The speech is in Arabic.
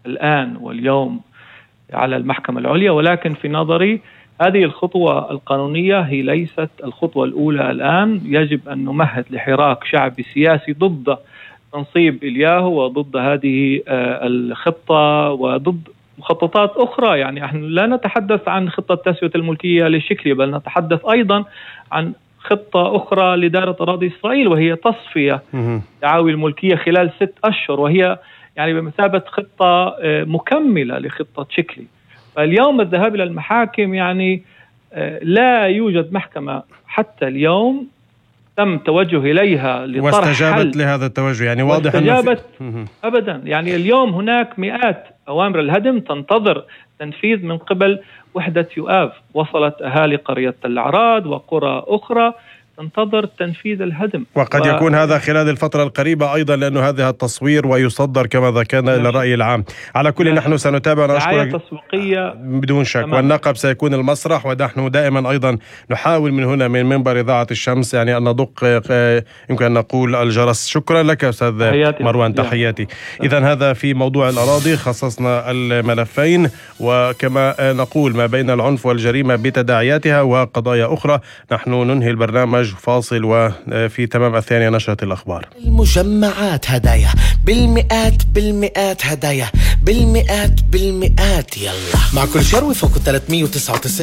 الآن واليوم على المحكمة العليا، ولكن في نظري هذه الخطوة القانونية هي ليست الخطوة الأولى الآن. يجب أن نمهد لحراك شعبي سياسي ضد تنصيب إلياهو وضد هذه الخطة وضد مخططات أخرى. يعني نحن لا نتحدث عن خطة تسوية الملكية لشكل، بل نتحدث أيضا عن خطة أخرى لإدارة أراضي إسرائيل، وهي تصفية دعاوي الملكية خلال 6 أشهر، وهي يعني بمثابة خطة مكملة لخطة شكلي. فاليوم الذهاب إلى المحاكم يعني لا يوجد محكمة حتى اليوم تم توجه إليها لطرح واستجابت لهذا التوجه، يعني واضح استجابت أبدا. يعني اليوم هناك مئات أوامر الهدم تنتظر تنفيذ من قبل وحدة يؤاف. وصلت أهالي قرية العراد وقرى أخرى تنتظر تنفيذ الهدم، وقد يكون هذا خلال الفترة القريبة أيضا، لأنه هذا التصوير ويصدر كما ذكرنا إلى الرأي العام. على كل نحن سنتابع دعاية تسويقية بدون شك، والنقب سيكون المسرح، ونحن دائما أيضا نحاول من هنا من منبر إذاعة الشمس يعني أن ندق يمكن أن نقول الجرس. شكرا لك أستاذ مروان، تحياتي. إذن هذا في موضوع الأراضي، خصصنا الملفين، وكما نقول ما بين العنف والجريمة بتداعياتها وقضايا أخرى. نحن ننهي البرنامج فاصل، وفي تمام 2 نشرة الأخبار. المجمعات هدايا بالمئات هدايا بالمئات يلا، مع كل شروي فوق 399